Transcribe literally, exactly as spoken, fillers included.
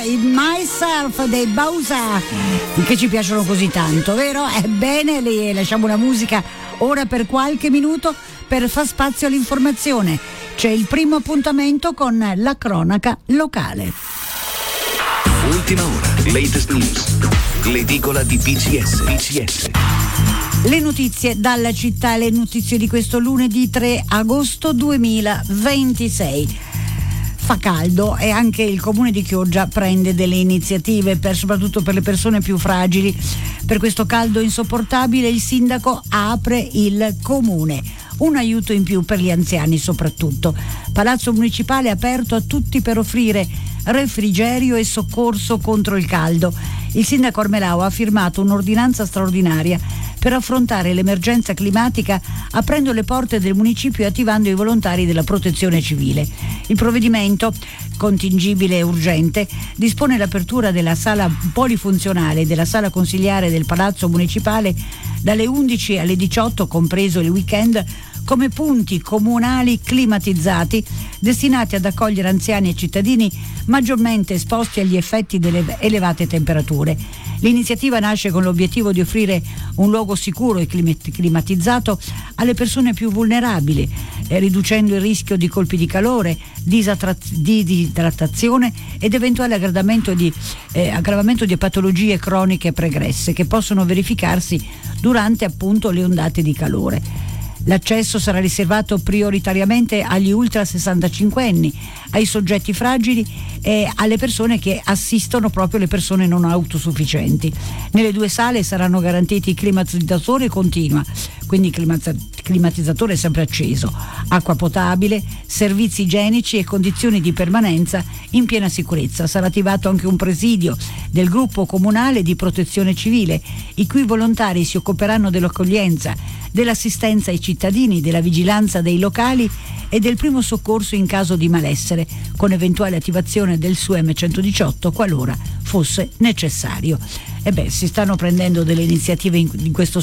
Myself dei Bowser, che ci piacciono così tanto, vero? Ebbene, le lasciamo la musica ora per qualche minuto per far spazio all'informazione. C'è il primo appuntamento con la cronaca locale. Ultima ora, latest news, l'edicola di B C S. B C S. Le notizie dalla città, le notizie di questo lunedì tre agosto duemilaventisei. Fa caldo e anche il comune di Chioggia prende delle iniziative per, soprattutto per le persone più fragili. Per questo caldo insopportabile il sindaco apre il comune. Un aiuto in più per gli anziani soprattutto. Palazzo municipale aperto a tutti per offrire refrigerio e soccorso contro il caldo. Il sindaco Armelao ha firmato un'ordinanza straordinaria per affrontare l'emergenza climatica, aprendo le porte del municipio e attivando i volontari della protezione civile. Il provvedimento, contingibile e urgente, dispone l'apertura della sala polifunzionale e della sala consiliare del Palazzo municipale dalle undici alle diciotto, compreso il weekend, come punti comunali climatizzati destinati ad accogliere anziani e cittadini maggiormente esposti agli effetti delle elevate temperature. L'iniziativa nasce con l'obiettivo di offrire un luogo sicuro e climatizzato alle persone più vulnerabili, eh, riducendo il rischio di colpi di calore, disattra- di idratazione ed eventuale aggravamento di, eh, aggravamento di patologie croniche pregresse che possono verificarsi durante appunto le ondate di calore. L'accesso sarà riservato prioritariamente agli ultra sessantacinquenni, ai soggetti fragili e alle persone che assistono proprio le persone non autosufficienti. Nelle due sale saranno garantiti climatizzatore continua, quindi climatizzatore sempre acceso, acqua potabile, servizi igienici e condizioni di permanenza in piena sicurezza. Sarà attivato anche un presidio del gruppo comunale di protezione civile, i cui volontari si occuperanno dell'accoglienza, dell'assistenza ai cittadini, della vigilanza dei locali e del primo soccorso in caso di malessere, con eventuale attivazione del S U M centodiciotto qualora fosse necessario. E beh, si stanno prendendo delle iniziative in, in questo